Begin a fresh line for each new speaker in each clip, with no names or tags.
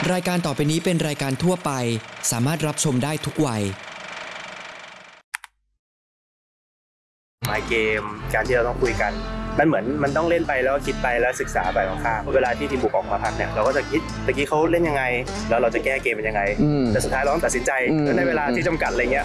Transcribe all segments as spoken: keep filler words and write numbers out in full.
รายการต่อไปนี้เป็นรายการทั่วไปสามารถรับชมได้ทุกวัย
หมายเกมการที่เราต้องคุยกันมันเหมือนมันต้องเล่นไปแล้วคิดไปแล้วศึกษาไปข้างๆเวลาที่ทีมบุกออกมาพักเนี่ยเราก็จะคิดตะกี้เขาเล่นยังไงแล้วเราจะแก้เกมเป็นยังไงแต่สุดท้ายเราต้องตัดสินใจในเวลาที่จำกัดอะไรเงี้ย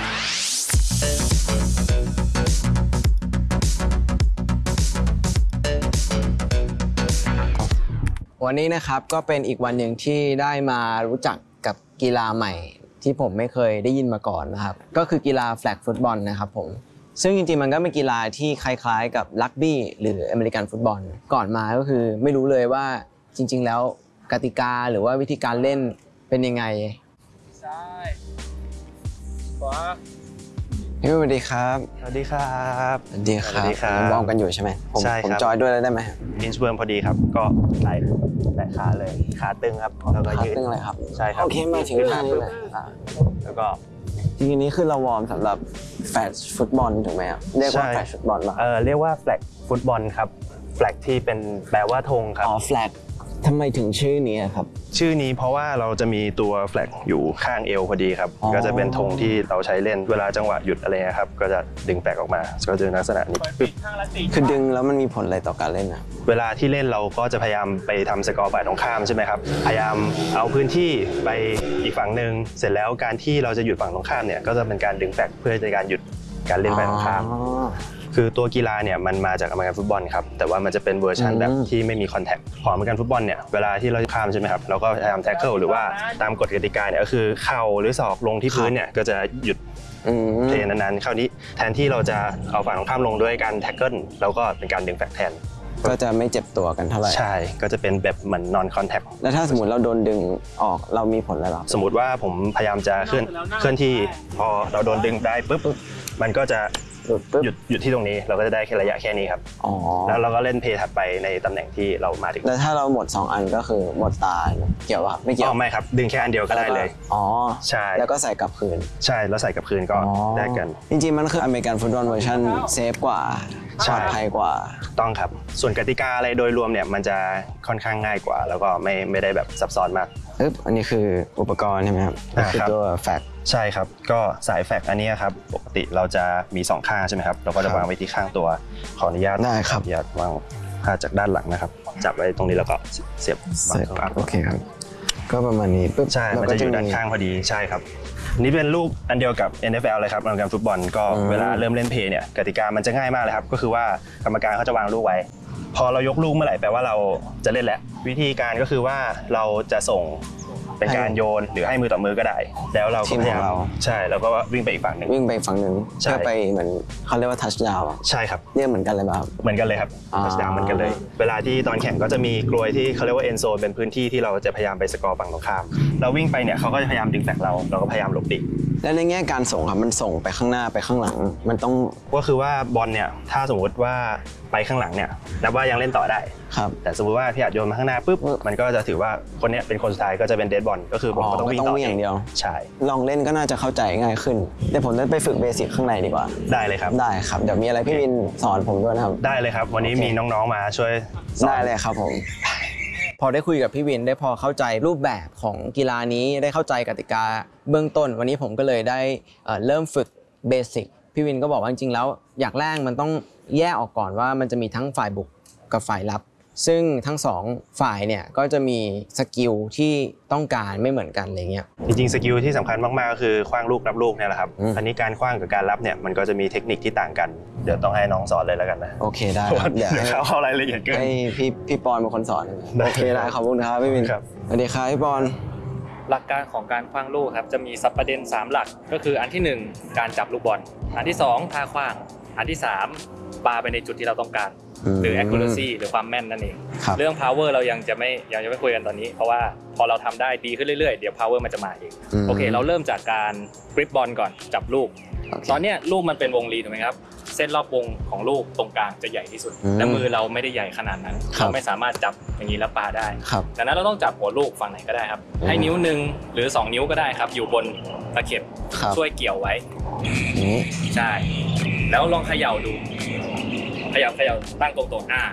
วันนี้นะครับก็เป็นอีกวันหนึ่งที่ได้มารู้จักกับกีฬาใหม่ที่ผมไม่เคยได้ยินมาก่อนนะครับก็คือกีฬาแฟลกฟุตบอลนะครับผมซึ่งจริงๆมันก็เป็นกีฬาที่คล้ายๆกับรักบี้หรืออเมริกันฟุตบอลก่อนมาก็คือไม่รู้เลยว่าจริงๆแล้วกติกาหรือว่าวิธีการเล่นเป็นยังไงซ้ายขวาพี่สวัสดีครับ
สวัสดีครับ
สวัสดีครับยังมองกันอยู่ใช่ไหมผมผมจอยด้วยได้ไหม
อินสเวิร์มพอดีครับก็ไหลแตะขาเลยขาตึงครับแล้วก็ยืด
ขาตึงเลยครับ
ใช่ครับ
โอเคมาถึงท่านี้เลย
แล้วก็
ทีนี้คือเราวอร์มสำหรับแฟลกฟุตบอลถูกไหมครับเรียกว่าแฟลกฟุตบอลป่ะ
เออเรียกว่าแฟลกฟุตบอลครับแฟลกที่เป็นแปลว่าธงครับ
อ๋อแฟลกทำไมถึงชื่อนี้ครับ
ชื่อนี้เพราะว่าเราจะมีตัวแฟลกอยู่ข้างเอวพอดีครับก็จะเป็นธงที่เราใช้เล่นเวลาจังหวะหยุดอะไรครับก็จะดึงแฟลกออกมาก็จะลักษณะนี้
คือดึงแล้วมันมีผลอะไรต่อการเล่นนะ
เวลาที่เล่นเราก็จะพยายามไปทำสกอร์ฝ่ายตรงข้ามใช่ไหมครับพยายามเอาพื้นที่ไปอีกฝั่งหนึ่งเสร็จแล้วการที่เราจะหยุดฝั่งตรงข้ามเนี่ยก็จะเป็นการดึงแฟลกเพื่อในการหยุดการเล่นฝ่ายตรงข้ามคือตัวกีฬาเนี่ยมันมาจากอเมริกันฟุตบอลครับแต่ว่ามันจะเป็นเวอร์ชันแบบที่ไม่มีคอนแทคของอเมริกันฟุตบอลเนี่ยเวลาที่เราข้ามใช่ไหมครับเราก็พยายามแท็กเกิลหรือว่าตามกฎกติกาเนี่ยก็คือเข่าหรือศอกลงที่พื้นเนี่ยก็จะหยุดเพลย์นั้นๆคราวนี้แทนที่เราจะเอาฝั่งตรงข้ามลงด้วยการแท็กเกิลเราก็เป็นการดึงแฟลกแทน
ก็จะไม่เจ็บตัวกันเท่าไหร่
ใช่ก็จะเป็นแบบเหมือน non contact
แล้วถ้าสมมติเราโดนดึงออกเรามีผลอะไรหรอ
สมมติว่าผมพยายามจะเคลื่อนเคลื่อนที่พอเราโดนดึงได้ปุ๊บมันก็จะหยุดหยุดที่ตรงนี้เราก็จะได้แค่ระยะแค่นี้ครับแล้วเราก็เล่นเพย์ถัดไปในตำแหน่งที่เรามาถึง
แล้วถ้าเราหมดสองอันก็คือหมดตาเกี่ยวป่ะไม่เกี่ยว
ไม่ครับดึงแค่อันเดียวก็ได้เลย
อ๋อ
ใช่
แล้วก็ใส่กลับคืน
ใช่แล้วใส่กลับคืนก็ได้กัน
จริงๆมันคืออเมริกันฟุตบอลเวอร์ชันเซฟกว่าปลอดภัยกว่า
ต้องครับส่วนกติกาอะไรโดยรวมเนี่ยมันจะค่อนข้างง่ายกว่าแล้วก็ไม่ไม่ได้แบบซับซ้อนมาก
ปึ๊บอันนี้คืออุปกรณ์ใช่ไหมครับคือตัวแฟก
ใช่ครับก็สายแฟกอันนี้ครับปกติเราจะมีสองข้างใช่ไหมครับเราก็จะวางไว้ที่ข้างตัวขออนุญาต
ได้ครับ
อนุญาตวางผ้าจากด้านหลังนะครับจับไว้ตรงนี้แล้วก็เสียบ
โอเคครับก็ประมาณนี้
ปึ๊บใช่มันจะอยู่ด้านข้างพอดีใช่ครับนี่เป็นลูกอันเดียวกับ เอ็น เอฟ แอล เลยครับอเมริกันฟุตบอลก็เวลาเริ่มเล่นเพย์เนี่ยกติกามันจะง่ายมากเลยครับก็คือว่ากรรมการเขาจะวางลูกไว้พอเรายกลูกเมื่อไหร่แปลว่าเราจะเล่นแล้ววิธีการก็คือว่าเราจะส่งเป็นการโยนหรือให้มือต่อมือก็ได้แล้วเราก็พยายามใช่แล้วก็วิ่งไปอีกฝั่งหนึ่ง
วิ่งไปฝั่งหนึ่งเพื่อไปเหมือนเขาเรียกว่าทัชดาวน์
ใช่ครับ
เรียกเหมือนกันเลยป่ะครับ
เหมือนกันเลยครับทัชดาวน์เหมือนกันเลยเวลาที่ตอนแข่งก็จะมีกลวยที่เขาเรียกว่าเอ็นโซนเป็นพื้นที่ที่เราจะพยายามไปสกอร์ฝั่งตรงข้ามเราวิ่งไปเนี่ยเขาก็จะพยายามดึงแฟลกเราเราก็พยายามหลบดิ
และในแง่การส่งครับมันส่งไปข้างหน้าไปข้างหลังมันต้อง
ก็คือว่าบอลเนี่ยถ้าสมมติว่าไปข้างหลังเนี่ยนับว่ายังเล่นต่อได้
ครับ
แต่สมมติว่าพี่อาจโยนมาข้างหน้าปุ๊บมันก็จะถือว่าคนนี้เป็นคนสุดท้ายก็จะเป็นเดดบอลก็คือผมก็ต้องวิ่งต่อ
อย่างเดียว
ใช่
ลองเล่นก็น่าจะเข้าใจง่ายขึ้นเดี๋ยวผมจะไปฝึกเบสิกข้างในดีกว่า
ได้เลยครับ
ได้ครับเดี๋ยวมีอะไรพี่วินสอนผมด้วยนะครับ
ได้เลยครับวันนี้มีน้องๆมาช่วย
ได้เลยครับผมพอได้คุยกับพี่วินได้พอเข้าใจรูปแบบของกีฬานี้ได้เข้าใจกติกาเบื้องต้นวันนี้ผมก็เลยได้เริ่มฝึกเบสิกพี่วินก็บอกว่าจริงๆแล้วอย่างแรกมันต้องแยกออกก่อนว่ามันจะมีทั้งฝ่ายบุกกับฝ่ายรับซึ่งทั้งสองฝ่ายเนี่ยก็จะมีสกิลที่ต้องการไม่เหมือนกันอะไรเงี้ย
จริงๆสกิลที่สำคัญมากๆก็คือขว้างลูกรับลูกเนี่ยแหละครับอันนี้การขว้างกับการรับเนี่ยมันก็จะมีเทคนิคที่ต่างกันเดี๋ยวต้องให้น้องสอนเลยแล้วกันนะ
โอเคได้
เดี๋ยวเข้าเข้ารายละเอียดเกิน
ให้พี่พี่ปอนเป็นคนสอนโอเคได้ขอบคุณครับพี่วิน
ครับ
สวัสดีครับพี่ปอน
หลักการของการขว้างลูกครับจะมีสับประเด็นสามหลักก็คืออันที่หนึ่งการจับลูกบอลอันที่สองท่าขว้างอันที่สามปาไปในจุดที่เราต้องการหรือ accuracy หรือความแม่นนั่นเองเรื่อง power เรายังจะไม่ยังจะไม่คุยกันตอนนี้เพราะว่าพอเราทำได้ดีขึ้นเรื่อยๆเดี๋ยว power มันจะมาเองโอเคเราเริ่มจากการกริปบอลก่อนจับลูกตอนนี้ลูกมันเป็นวงรีถูกไหมครับเส้นรอบวงของลูกตรงกลางจะใหญ่ที่สุดและมือเราไม่ได้ใหญ่ขนาดนั้นเราไม่สามารถจับอย่างนี้แล้วปาได้ดังนั้นเราต้องจับหัวลูกฝั่งไหนก็ได้ครับให้นิ้วหนึ่งหรือสองนิ้วก็ได้ครับอยู่บนตะเข็บช่วยเกี่ยวไว้ใช่แล้วลองเขย่าดูเขย่าเขย่าตั้งตรงๆอ่า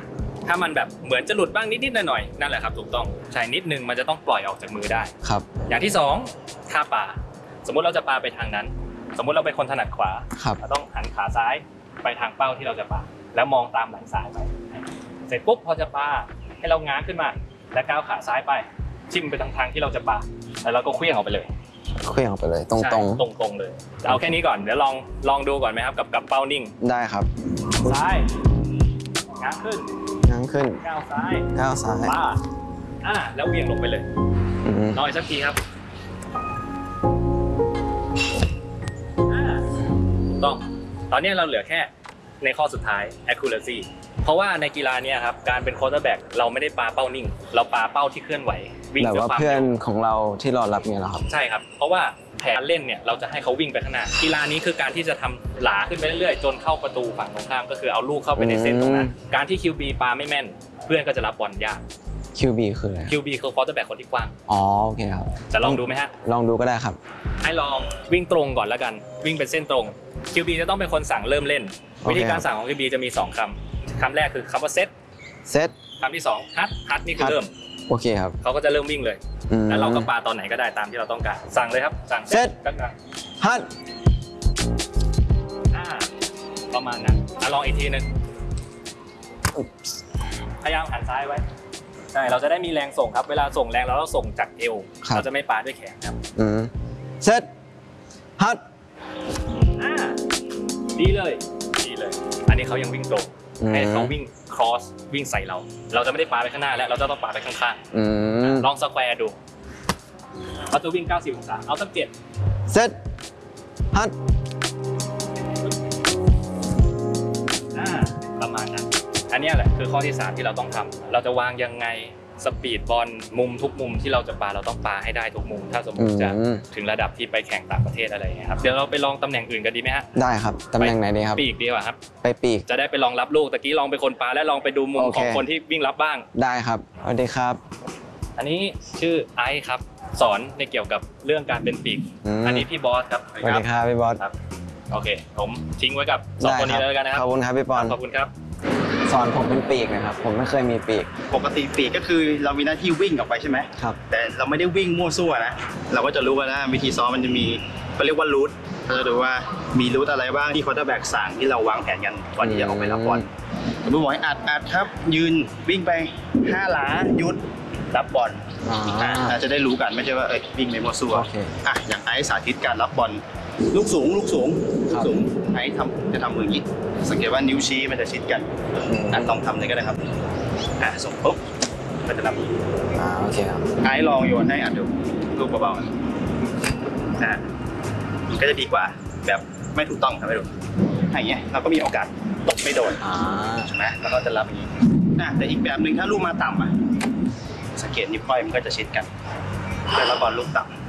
ถ้ามันแบบเหมือนจะหลุดบ้างนิดๆหน่อยๆนั่นแหละครับถูกต้องใช่นิดนึงมันจะต้องปล่อยออกจากมือได้
ครับ
อย่างที่สองท่าปาสมมุติเราจะปาไปทางนั้น สมมุติเราเป็นคนถนัดขวา
ครับ
เราต้องหันขาซ้ายไปทางเป้าที่เราจะปาแล้วมองตามหลังซ้ายไปเสร็จปุ๊บพอจะปาให้เราง้างขึ้นมาแล้วก้าวขาซ้ายไปจิ้มไปทางทางที่เราจะปาแล้วเราก็เคลื่อนออกไปเลย
เคลื่อนออกไปเลยตรง
ใช่
ตรง
ตรงตรงๆเลยเอาแค่นี้ก่อนเดี๋ยวลองลองดูก่อนไหมครับกับกับเป้านิ่ง
ได้ครับ
ซ้ายง้างขึ้น
ง้างขึ้น
ก้าวซ้าย
ก้าวซ้าย
ปาอ่าแล้วเหวี่ยงลงไปเลย
อืม
ลองอีกสักทีครับอ่าถูกต้องตอนนี้เราเหลือแค่ในข้อสุดท้าย accuracy เพราะว่าในกีฬาเนี้ยครับการเป็น quarterback เราไม่ได้ปาเป้านิ่ง เราปาเป้าที่เคลื่อนไหววิ่ง
แบบ
ด้วย
ว่า
ความ
เพื่อน
เร็ว
ของเราที่รอรับเนี่ยเหรอครับ
ใช่ครับเพราะว่าแผนเล่นเนี่ยเราจะให้เขาวิ่งไปข้างหน้ากีฬานี้คือการที่จะทำหลาขึ้นไปเรื่อยๆจนเข้าประตูฝั่งตรงข้ามก็คือเอาลูกเข้าไปในเส้นตรงนั้นการที่ คิว บี ปาไม่แม่นเพื่อนก็จะรับบอลยาก
คิว บี คืออะไร
คิว บี คือ quarterback คนที่กว้าง
อ๋อโอเคครับ
จะลองดูไหมฮะ
ลองดูก็ได้ครับ
ให้ลองวิ่งตรงก่อนแล้วกันวิ่งเป็นเส้นตรง คิว บี จะต้องเป็นคนสั่งเริ่มเล่น
โอเค
วิธีการสั่งของ คิว บี จะมีสองคำคำแรกคือคำว่าเซต
เซต
คำที่สองฮัทฮัทนี่คือเริ่ม
โอเคครับ
เขาก็จะเริ่มวิ่งเลย
อืม
แล้วเราก็ปาตอนไหนก็ได้ตามที่เราต้องการสั่งเลยครับสั่ง
เซต
กลาง
ฮัท
ๆอ่าประมาณนั้นอ่ะลองอีกทีหนึงพยายามหันซ้ายไว้ใช่เราจะได้มีแรงส่งครับเวลาส่งแรงเราต้องส่งจากเอวเราจะไม่ปาด้วยแขนครับ
อืมเซตฮัท
อ่าดีเลยดีเลย อันนี้เขายังวิ่งตรงให้เขาวิ่ง cross วิ่งใส่เรา เราจะไม่ได้ปาไปข้างหน้าแล้วเราจะต้องปาไปข้าง
อืม
ๆลองสแควร์ดูเราจะวิ่งเก้าสิบองศาเอาสักเจ็ด
เซตฮัท
อ่าประมาณนั้นอันนี้แหละคือข้อที่สามที่เราต้องทำเราจะวางยังไงสปีดบอลมุมทุกมุมที่เราจะปาเราต้องปาให้ได้ทุกมุม ถ้าสมมติจะถึงระดับที่ไปแข่งต่างประเทศอะไรอย่างเงี้ยครับเดี๋ยวเราไปลองตำแหน่งอื่นกันดีไหมฮะ
ได้ครับตำแหน่งไหนดีครับ
ปีกดีกว่าครับ
ไปปีก
จะได้ไปลองรับลูกตะกี้ลองไปคนปาและลองไปดูมุม
โอเค
ของคนที่วิ่งรับบ้าง
ได้ครับสวัสดีครับ
อันนี้ชื่อไอซ์ครับสอนในเกี่ยวกับเรื่องการเป็นปีก
อืม
อันนี้พี่บอสครับ
สวัสดีครับพี่บอส
ครับโอเค ผมทิ้งไว้กับสองคนนี้แล้วกันนะค
ข
รั
อ
บบ
คุณครับพี่ปอน
ขอบคุณครับ
สอนผมเป็นปีกนะครับ ผมไม่เคยมีปีก
ปกติปีกก็คือเรามีหน้าที่วิ่งออกไปใช่ไหม
ครับ
แต่เราไม่ได้วิ่งมั่วซั่วนะ เราก็จะรู้กันนะวิธีซ้อมมันจะมีเขาเรียกว่ารูทเราจะดูว่ามีรูทอะไรบ้างที่ควอเตอร์แบ็กสั่งที่เราวางแผนกันก่อนที่จะออกไปรับบอลสมมติบอกให้อัดอัดครับ ยืนวิ่งไปห้าหลาหยุดรับบอล
อ่า
อ่าจะได้รู้กันไม่ใช่ว่าเอ้ยวิ่งไปมั่วซั่ว
โอเค
อ่ะอย่างไอซ์สาธิตการรับบอลลูกสูงลูกสูง
ค
ลู
รั
ก
บ
สูงไอซ์ทำจะทำมืออย่างนี้สังเกตว่านิ้วชี้มันจะชิดกันอ่ะลองทำเลยก็ได้ครับอ่ะส่งปุ๊บมันจะรับ
อ่าโอเคครับ
ไอ้ลองโยนให้อัดดูลูกเบาๆนะมันก็จะดีกว่าแบบไม่ถูกต้องครับไม่ถูกให้อย่างเงี้ยเราก็มีโอกาสตกไม่โดน
อ่า
ใช่ไหมแล้วก็จะรับอย่างนี้นะแต่อีกแบบหนึ่งถ้าลูกมาต่ำอ่ะสังเกตนิ้วก้อยมันก็จะชิดกันแต่ละบอลลูกต่ำ